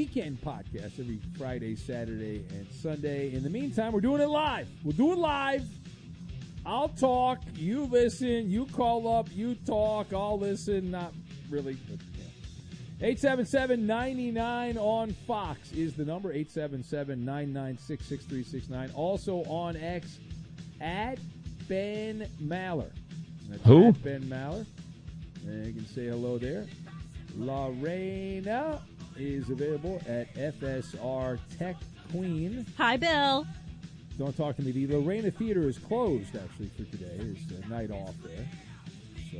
weekend podcast every Friday, Saturday, and Sunday. In the meantime, we're doing it live. We'll do it live. I'll talk. You listen. You call up. You talk. I'll listen. Not really. But, yeah. 877-99 on Fox is the number. 877-996-6369. Also on X at Ben Maller. That's Who? At Ben Maller. And you can say hello there. Lorena is available at FSR Tech Queen. Hi, Bill. Don't talk to me. The Lorena Theater is closed, actually, for today. It's a night off there. So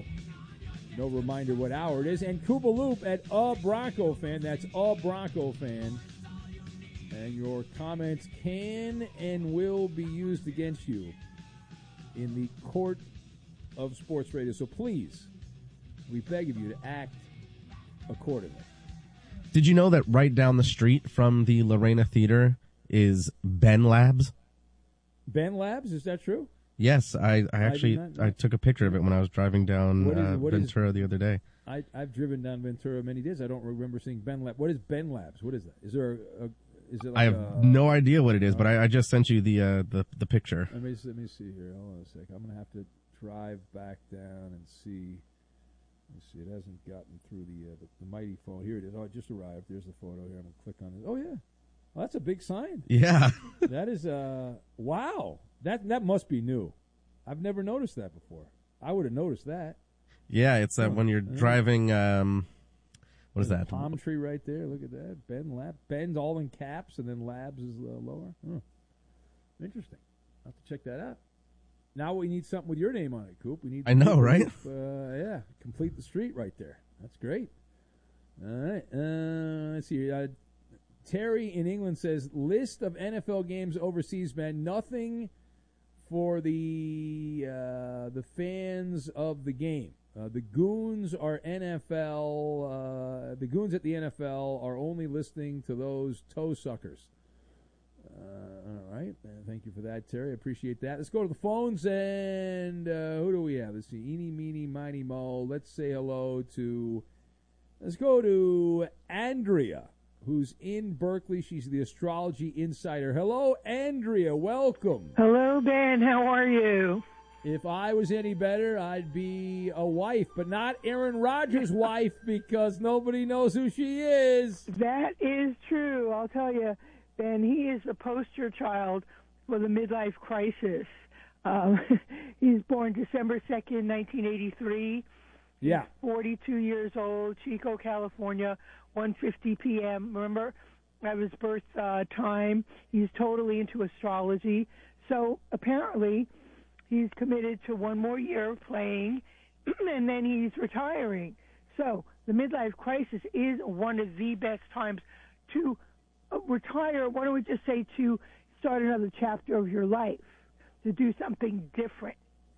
no reminder what hour it is. And Koopa Loop at A Bronco Fan. That's A Bronco Fan. And your comments can and will be used against you in the court of sports radio. So please, we beg of you to act accordingly. Did you know that right down the street from the Lorena Theater is Ben Labs? Ben Labs, is that true? Yes, I took a picture of it when I was driving down What Ventura the other day. I've driven down Ventura many days. I don't remember seeing Ben Labs. What is Ben Labs? What is that? Is there is it like I have no idea what it is, but I just sent you the picture. Let me see here. Hold on a sec. I'm gonna have to drive back down and see. Let me see. It hasn't gotten through the mighty phone. Here it is. Oh, it just arrived. There's the photo here. I'm gonna click on it. Oh yeah. Well, that's a big sign. Yeah. That is wow. That must be new. I've never noticed that before. I would have noticed that. Yeah, it's when you're driving. What is that? Palm tree right there. Look at that. Ben Lab. Ben's all in caps, and then Labs is lower. Interesting. I'll have to check that out. Now we need something with your name on it, Coop. We need. I know, right? Yeah, complete the street right there. That's great. All right. Let's see. Terry in England says list of NFL games overseas, man. Nothing for the fans of the game. The goons are NFL. The goons at the NFL are only listening to those toe suckers. All right. Thank you for that, Terry. I appreciate that. Let's go to the phones, and who do we have? Let's see. Eeny, meeny, miny, mo. Let's say hello to... Let's go to Andrea, who's in Berkeley. She's the astrology insider. Hello, Andrea. Welcome. Hello, Ben. How are you? If I was any better, I'd be a wife, but not Aaron Rodgers' wife, because nobody knows who she is. That is true. I'll tell you, Ben, he is the poster child for the midlife crisis. He's born December 2nd, 1983. Yeah. He's 42 years old, Chico, California, 1:50 p.m. Remember, that was birth time. He's totally into astrology. So apparently he's committed to one more year of playing, and then he's retiring. So the midlife crisis is one of the best times to retire. Why don't we just say to start another chapter of your life, to do something different.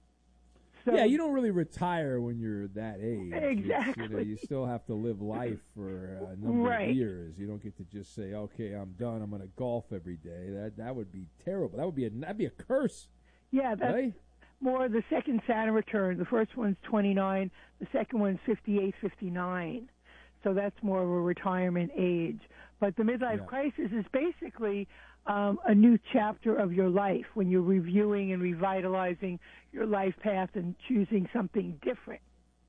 So, yeah, you don't really retire when you're that age. Exactly. You still have to live life for a number of years. You don't get to just say, "Okay, I'm done. I'm going to golf every day." That would be terrible. That'd be a curse. Yeah, that's right? more the second Saturn return. The first one's 29. The second one's 58, 59. So that's more of a retirement age. But the midlife crisis is basically a new chapter of your life when you're reviewing and revitalizing your life path and choosing something different.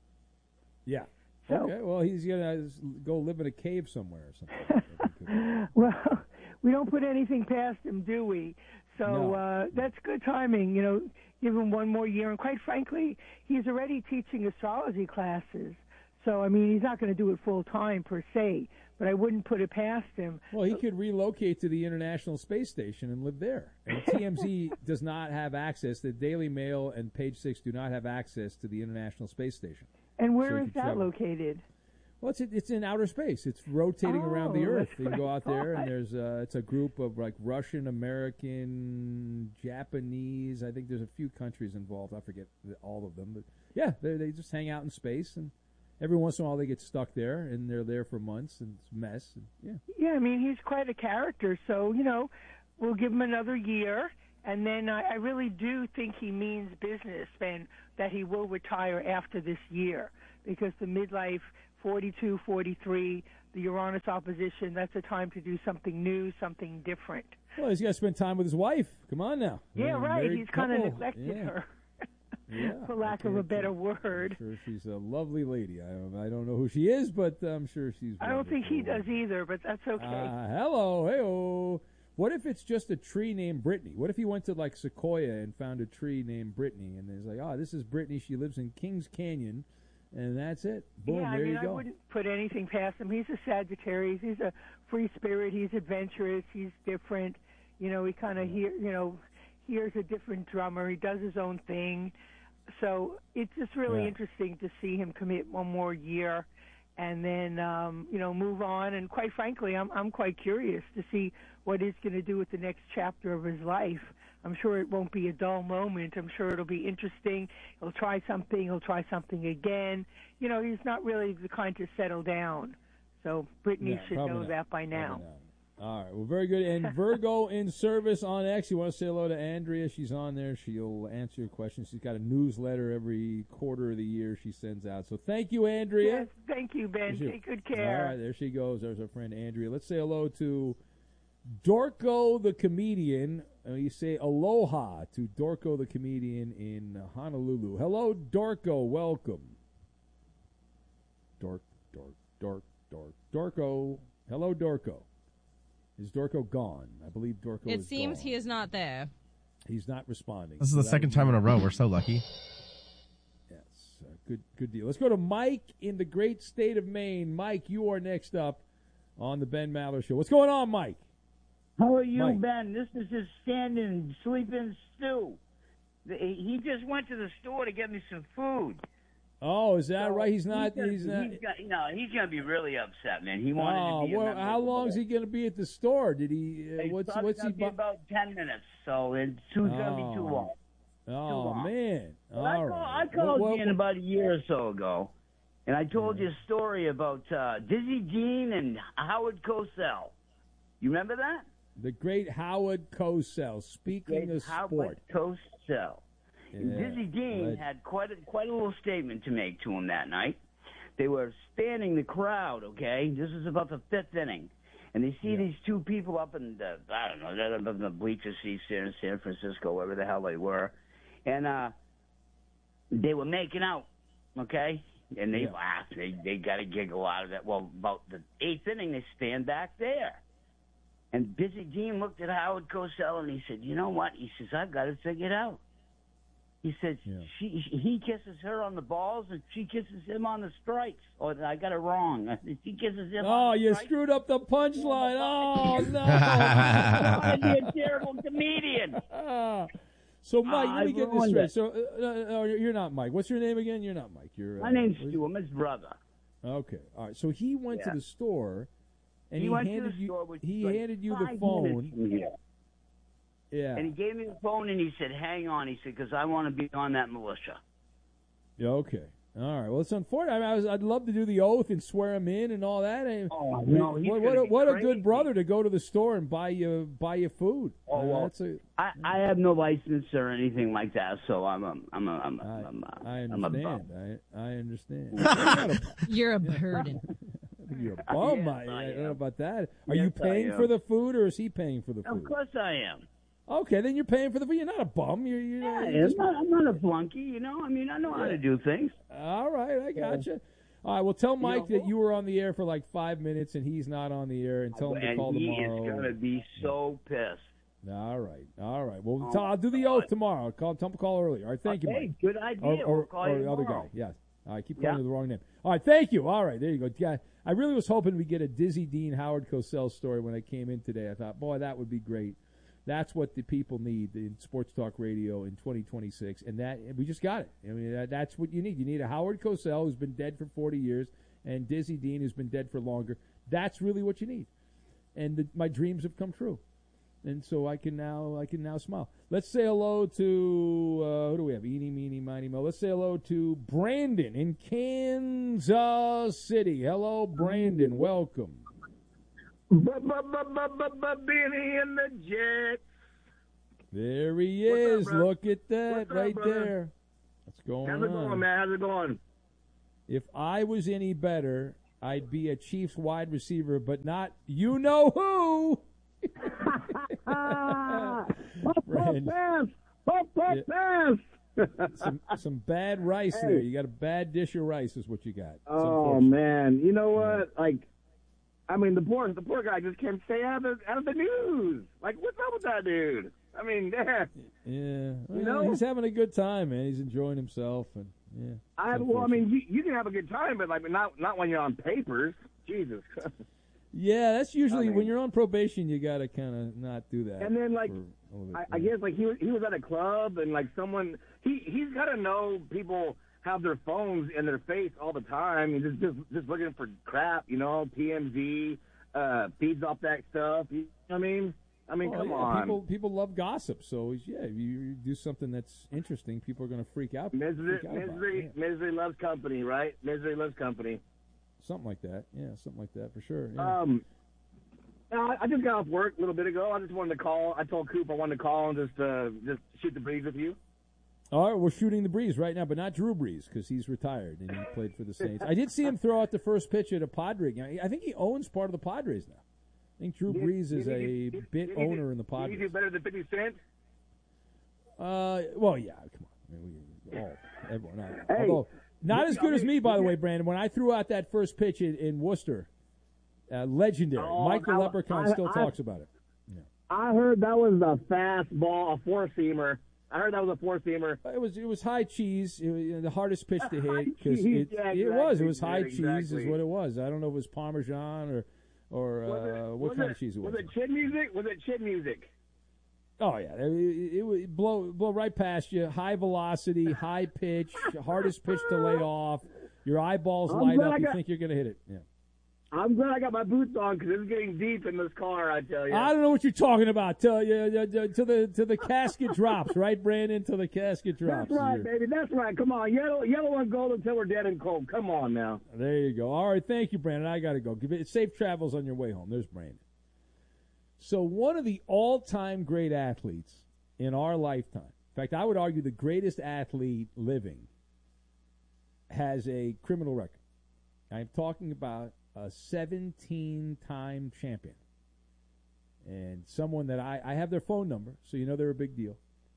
Yeah. So, okay. Well, he's gonna go live in a cave somewhere or something. Well, we don't put anything past him, do we? So No. that's good timing. Give him one more year. And quite frankly, he's already teaching astrology classes. So, I mean, he's not going to do it full time per se, but I wouldn't put it past him. Well, he could relocate to the International Space Station and live there. And TMZ does not have access. The Daily Mail and Page Six do not have access to the International Space Station. And where So is that located? Well, it's in outer space. It's rotating around the Earth. You can go out there, and there's it's a group of like Russian, American, Japanese. I think there's a few countries involved. I forget all of them, but yeah, they just hang out in space, and every once in a while they get stuck there, and they're there for months, and it's a mess. And, Yeah, I mean, he's quite a character, so, we'll give him another year, and then I really do think he means business, and that he will retire after this year, because the midlife 42, 43, the Uranus opposition, that's a time to do something new, something different. Well, he's got to spend time with his wife. Come on now. Yeah, right. He's kind of neglected yeah. her, Yeah, for lack of a better word. I'm sure she's a lovely lady. I don't know who she is, but I'm sure she's. I don't think he does either, but that's okay. Hello, hey-oh. What if it's just a tree named Brittany? What if he went to like Sequoia and found a tree named Brittany, and he's like, oh, this is Brittany. She lives in Kings Canyon, and that's it. Boom, yeah, there you I go. wouldn't put anything past him. He's a Sagittarius. He's a free spirit. He's adventurous. He's different. He kind of hears a different drummer. He does his own thing. So it's just really interesting to see him commit one more year and then, move on. And quite frankly, I'm quite curious to see what he's going to do with the next chapter of his life. I'm sure it won't be a dull moment. I'm sure it'll be interesting. He'll try something. He'll try something again. He's not really the kind to settle down. So Brittany should know that by now. All right, well, very good. And Virgo in service on X. You want to say hello to Andrea? She's on there. She'll answer your questions. She's got a newsletter every quarter of the year she sends out. So thank you, Andrea. Yes, thank you, Ben. Take good care. All right, there she goes. There's our friend Andrea. Let's say hello to Dorco the comedian. You say aloha to Dorco the comedian in Honolulu. Hello, Dorco. Welcome. Dorco. Hello, Dorco. Is Dorco gone? I believe Dorco is It seems gone. he is not there. He's not responding. This is the second time in a row. We're so lucky. Yes, good deal. Let's go to Mike in the great state of Maine. Mike, you are next up on the Ben Maller Show. What's going on, Mike? How are you, Mike. Ben? This is just standing, sleeping Stu. He just went to the store to get me some food. Oh, is that right? He's not. He's gonna be really upset, man. He wanted to be. Well, how long is he going to be at the store? Did he? What's he? Be about 10 minutes, so it's gonna be too long. Oh man! I called you in about a year or so ago, and I told you a story about Dizzy Dean and Howard Cosell. You remember that? The great Howard Cosell. Speaking of sport, Howard Cosell. And Dizzy Dean had quite a little statement to make to him that night. They were spanning the crowd, okay? This is about the fifth inning. And they see these two people up in the, they're up in the bleacher seats there in San Francisco, wherever the hell they were. And they were making out, okay? And they laughed. They got a giggle out of that. Well, about the eighth inning, they stand back there. And Dizzy Dean looked at Howard Cosell and he said, you know what? He says, I've got it figured out. He said he kisses her on the balls and she kisses him on the strikes. Or I got it wrong. She kisses him on the strikes. You screwed up the punchline. Oh, no. I'd be a terrible comedian. So, Mike, let me get this straight. So, you're not Mike. What's your name again? You're not Mike. My name's Stu. I'm his brother. Okay. All right. So he went to the store, and he handed you the 5 phone. minutes from here. Yeah. And he gave me the phone, and he said, hang on. He said, because I want to be on that militia. Yeah, okay. All right. Well, it's unfortunate. I mean, I'd love to do the oath and swear him in and all that. What a good brother to go to the store and buy you food. Oh, well, I have no license or anything like that, so I understand. I understand. You're a burden. You're a bum. I don't know about that. Are you paying for the food, or is he paying for the food? Of course I am. Okay, then you're paying for the food. You're not a bum. I'm not a flunky, you know. I mean, I know how to do things. All right, I gotcha. All right, well, tell Mike that you were on the air for like 5 minutes and he's not on the air, and tell him to call tomorrow. He is going to be so pissed. All right. Well, I'll do the oath tomorrow. Tell him to call early. All right, thank you, Mike. Good idea. We'll call you the other tomorrow. guy, yes. I keep calling you the wrong name. All right, thank you. All right, there you go. Yeah, I really was hoping we'd get a Dizzy Dean Howard Cosell story when I came in today. I thought, boy, that would be great. That's what the people need in sports talk radio in 2026, and we just got it. I mean, that's what you need. You need a Howard Cosell who's been dead for 40 years, and Dizzy Dean who's been dead for longer. That's really what you need, and my dreams have come true, and so I can now smile. Let's say hello to who do we have? Eeny, meeny, miny, mo. Let's say hello to Brandon in Kansas City. Hello, Brandon. Welcome. Benny and the Jets. There he is. Up, look at that right brother? there. What's going on? How's it going, man? How's it going? If I was any better, I'd be a Chiefs wide receiver, but not you know who. Some bad rice there. You got a bad dish of rice is what you got. Oh man, you know what? Like, I mean, the poor guy just can't stay out of the news. Like, what's up with that dude? I mean, yeah, well, he's having a good time, man. He's enjoying himself, and yeah. I mean, you can have a good time, but like, not when you're on papers. Jesus. Yeah, that's usually when you're on probation. You got to kind of not do that. And then, like, I guess like he was at a club, and like someone he's got to know people have their phones in their face all the time, and just looking for crap, you know, TMZ feeds off that stuff. You know what I mean? Come on. People love gossip, so if you do something that's interesting, people are going to freak out. Misery loves company, right? Misery loves company. Something like that, something like that for sure. Yeah. I just got off work a little bit ago. I just wanted to call. I told Coop I wanted to call and just shoot the breeze with you. All right, we're shooting the breeze right now, but not Drew Brees because he's retired and he played for the Saints. I did see him throw out the first pitch at a Padre game. I think he owns part of the Padres now. I think Drew Brees is a bit owner in the Padres. Did he do better than 50 Cent? Well, yeah, come on. Everyone. Although, not as good as me, by the way, Brandon. When I threw out that first pitch in Worcester, legendary. Mike the Leprechaun still talks about it. Yeah. I heard that was a fastball, a four-seamer. I heard that was a four-seamer. It was high cheese. The hardest pitch to hit because it was high cheese is what it was. I don't know if it was Parmesan or what kind of cheese it was. Was it chin music? Was it chin music? Oh yeah, it would blow right past you. High velocity, high pitch, hardest pitch to lay off. Your eyeballs light up. You think you're going to hit it. Yeah. I'm glad I got my boots on because it's getting deep in this car. I tell you. I don't know what you're talking about. Till the casket drops, right, Brandon? Till the casket drops. That's right, baby. That's right. Come on, yellow and gold until we're dead and cold. Come on now. There you go. All right, thank you, Brandon. I got to go. Safe travels on your way home. There's Brandon. So one of the all-time great athletes in our lifetime, in fact, I would argue the greatest athlete living, has a criminal record. I'm talking about a 17-time champion. And someone that I have their phone number, so you know they're a big deal.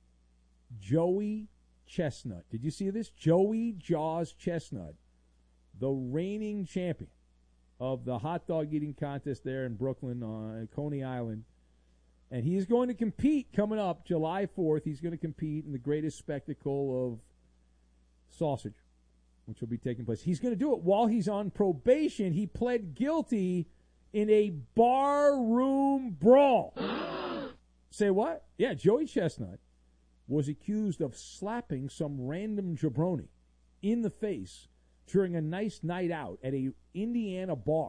Joey Chestnut. Did you see this? Joey Jaws Chestnut, the reigning champion of the hot dog eating contest there in Brooklyn on Coney Island. And he's going to compete coming up July 4th. He's going to compete in the greatest spectacle of sausage, which will be taking place. He's going to do it while he's on probation. He pled guilty in a barroom brawl. Say what? Yeah, Joey Chestnut was accused of slapping some random jabroni in the face during a nice night out at a Indiana bar.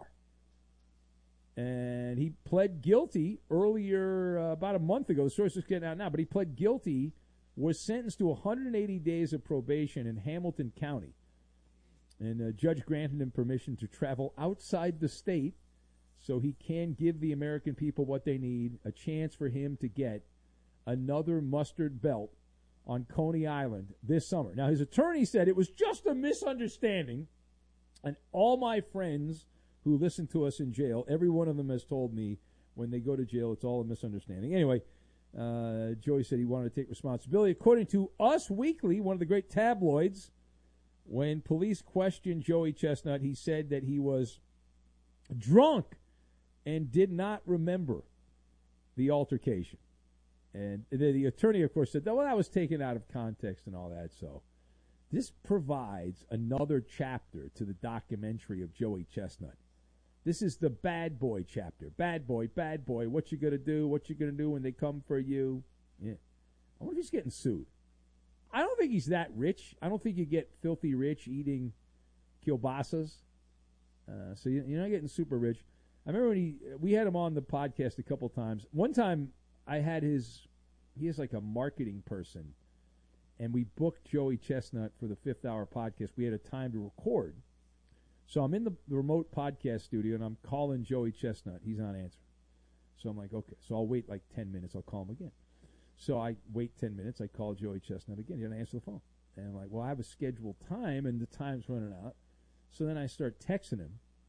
And he pled guilty earlier, about a month ago. The source is getting out now, but he pled guilty, was sentenced to 180 days of probation in Hamilton County. And a judge granted him permission to travel outside the state so he can give the American people what they need, a chance for him to get another mustard belt on Coney Island this summer. Now, his attorney said it was just a misunderstanding, and all my friends who listen to us in jail, every one of them has told me when they go to jail it's all a misunderstanding. Anyway, Joey said he wanted to take responsibility. According to Us Weekly, one of the great tabloids, when police questioned Joey Chestnut, he said that he was drunk and did not remember the altercation. And the attorney, of course, said, well, that was taken out of context and all that. So this provides another chapter to the documentary of Joey Chestnut. This is the bad boy chapter. Bad boy, what you going to do? What you going to do when they come for you? Yeah. I wonder if he's getting sued. I don't think he's that rich. I don't think you get filthy rich eating kielbasas. So you're not getting super rich. I remember when we had him on the podcast a couple times. One time I had he has like a marketing person, and we booked Joey Chestnut for the 5th Hour podcast. We had a time to record. So I'm in the remote podcast studio, and I'm calling Joey Chestnut. He's not answering. So I'm like, okay. So I'll wait like 10 minutes. I'll call him again. So I wait 10 minutes. I call Joey Chestnut again. He doesn't answer the phone. And I'm like, well, I have a scheduled time, and the time's running out. So then I start texting him,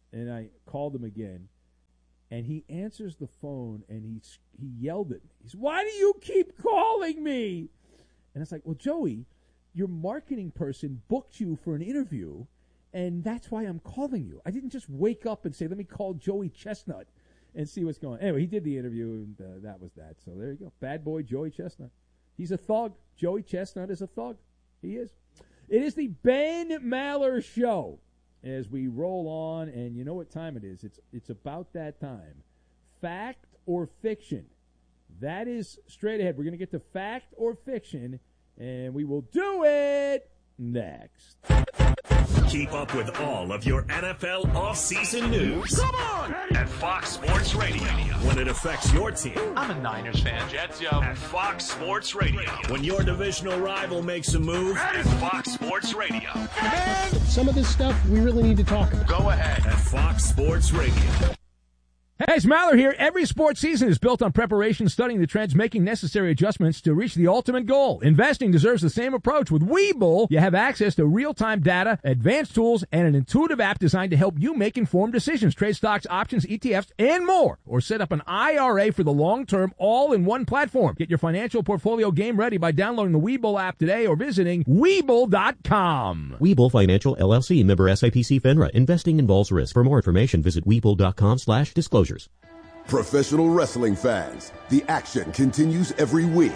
And I called him again, and he answers the phone, and he yelled at me. He said, "Why do you keep calling me?" And it's like, well, Joey, your marketing person booked you for an interview, and that's why I'm calling you. I didn't just wake up and say, let me call Joey Chestnut and see what's going on. Anyway, he did the interview, and that was that. So there you go. Bad boy Joey Chestnut. He's a thug. Joey Chestnut is a thug. He is. It is the Ben Maller Show as we roll on, and you know what time it is. It's about that time. Fact or fiction? That is straight ahead. We're going to get to fact or fiction, and we will do it next. Keep up with all of your NFL off-season news. Come on! At Fox Sports Radio. When it affects your team. I'm a Niners fan. Jets, yo. At Fox Sports Radio. When your divisional rival makes a move. At Fox Sports Radio. Man, some of this stuff we really need to talk about. Go ahead. At Fox Sports Radio. Hey, it's Maller here. Every sports season is built on preparation, studying the trends, making necessary adjustments to reach the ultimate goal. Investing deserves the same approach. With Webull, you have access to real-time data, advanced tools, and an intuitive app designed to help you make informed decisions. Trade stocks, options, ETFs, and more. Or set up an IRA for the long-term, all-in-one platform. Get your financial portfolio game ready by downloading the Webull app today or visiting Webull.com. Webull Financial, LLC, member SIPC FINRA. Investing involves risk. For more information, visit Webull.com/disclosure. Professional wrestling fans, the action continues every week.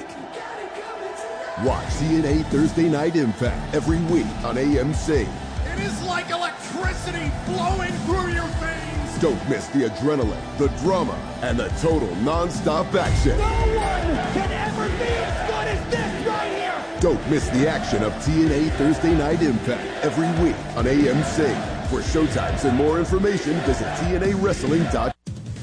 Watch TNA Thursday Night Impact every week on AMC. It is like electricity flowing through your veins. Don't miss the adrenaline, the drama, and the total non-stop action. No one can ever be as good as this right here. Don't miss the action of TNA Thursday Night Impact every week on AMC. For showtimes and more information, visit TNAWrestling.com.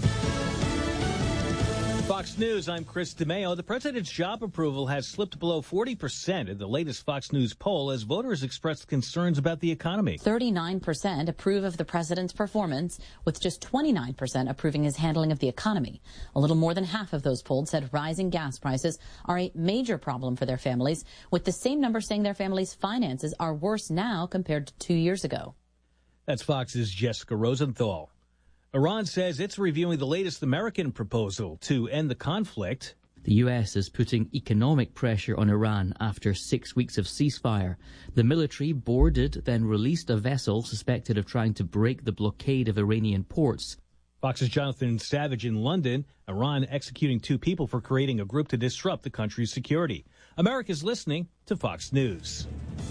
Fox News, I'm Chris DeMeo. The president's job approval has slipped below 40% in the latest Fox News poll as voters expressed concerns about the economy. 39% approve of the president's performance, with just 29% approving his handling of the economy. A little more than half of those polled said rising gas prices are a major problem for their families, with the same number saying their families' finances are worse now compared to 2 years ago. That's Fox's Jessica Rosenthal. Iran says it's reviewing the latest American proposal to end the conflict. The U.S. is putting economic pressure on Iran after 6 weeks of ceasefire. The military boarded, then released a vessel suspected of trying to break the blockade of Iranian ports. Fox's Jonathan Savage in London. Iran executing 2 people for creating a group to disrupt the country's security. America's listening to Fox News.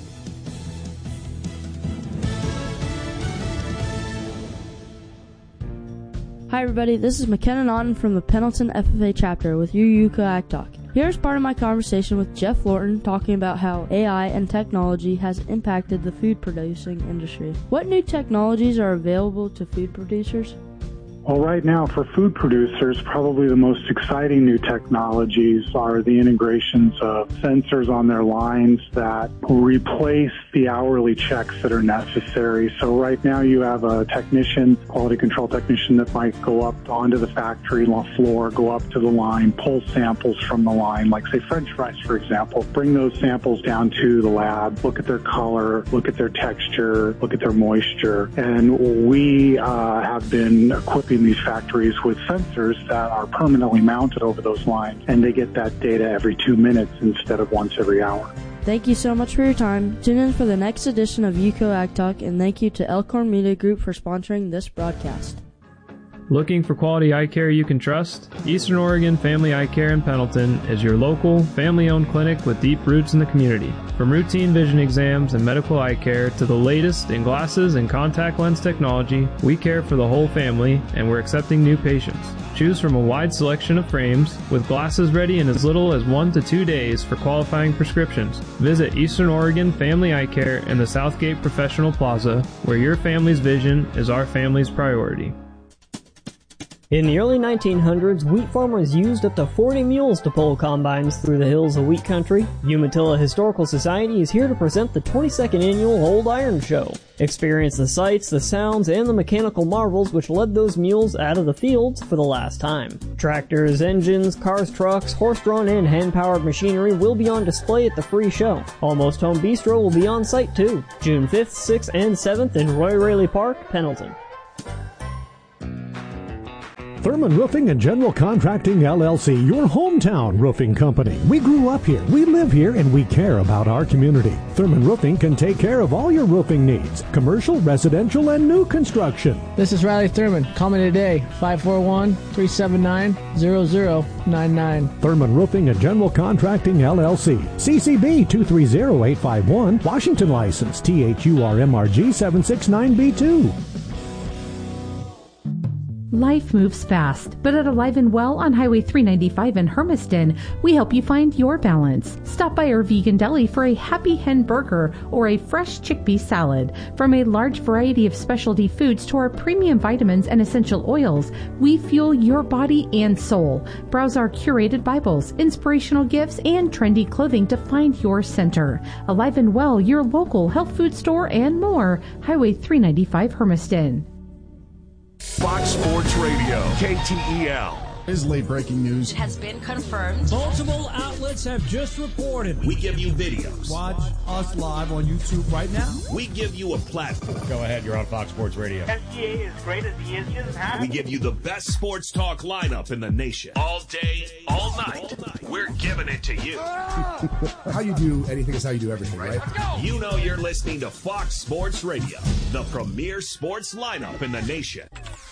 Hi everybody, this is McKenna Naughton from the Pendleton FFA chapter with your UCO Ag Talk. Here's part of my conversation with Jeff Lorton talking about how AI and technology has impacted the food producing industry. What new technologies are available to food producers? Well, right now, for food producers, probably the most exciting new technologies are the integrations of sensors on their lines that replace the hourly checks that are necessary. So right now you have a technician, quality control technician, that might go up onto the factory floor, go up to the line, pull samples from the line, like say French fries, for example, bring those samples down to the lab, look at their color, look at their texture, look at their moisture. And we have been equipping these factories with sensors that are permanently mounted over those lines, and they get that data every 2 minutes instead of once every hour. Thank you so much for your time. Tune in for the next edition of UCO Ag Talk, and thank you to Elkhorn Media Group for sponsoring this broadcast. Looking for quality eye care you can trust? Eastern Oregon Family Eye Care in Pendleton is your local, family-owned clinic with deep roots in the community. From routine vision exams and medical eye care to the latest in glasses and contact lens technology, we care for the whole family, and we're accepting new patients. Choose from a wide selection of frames, with glasses ready in as little as 1 to 2 days for qualifying prescriptions. Visit Eastern Oregon Family Eye Care in the Southgate Professional Plaza, where your family's vision is our family's priority. In the early 1900s, wheat farmers used up to 40 mules to pull combines through the hills of wheat country. Umatilla Historical Society is here to present the 22nd annual Old Iron Show. Experience the sights, the sounds, and the mechanical marvels which led those mules out of the fields for the last time. Tractors, engines, cars, trucks, horse-drawn and hand-powered machinery will be on display at the free show. Almost Home Bistro will be on site too. June 5th, 6th, and 7th in Roy Raley Park, Pendleton. Thurman Roofing and General Contracting, LLC, your hometown roofing company. We grew up here, we live here, and we care about our community. Thurman Roofing can take care of all your roofing needs, commercial, residential, and new construction. This is Riley Thurman. Call me today, 541-379-0099. Thurman Roofing and General Contracting, LLC. CCB 230851, Washington license, THURMRG 769B2. Life moves fast, but at Alive and Well on Highway 395 in Hermiston, we help you find your balance. Stop by our vegan deli for a Happy Hen burger or a fresh chickpea salad. From a large variety of specialty foods to our premium vitamins and essential oils, we fuel your body and soul. Browse our curated Bibles, inspirational gifts, and trendy clothing to find your center. Alive and Well, your local health food store and more. Highway 395 Hermiston. Fox Sports Radio, KTEL. Is late breaking news. It has been confirmed. Multiple outlets have just reported. We give you videos. Watch us live on YouTube right now. We give you a platform. Go ahead, you're on Fox Sports Radio. SGA is great as he is. We give you the best sports talk lineup in the nation. All day, all night. We're giving it to you. How you do anything is how you do everything, right? You know you're listening to Fox Sports Radio, the premier sports lineup in the nation.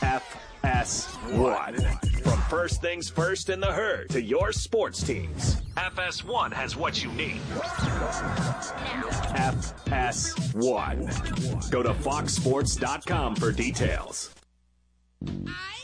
FS1. From first things first in the herd to your sports teams, FS1 has what you need. FS1. Go to foxsports.com for details.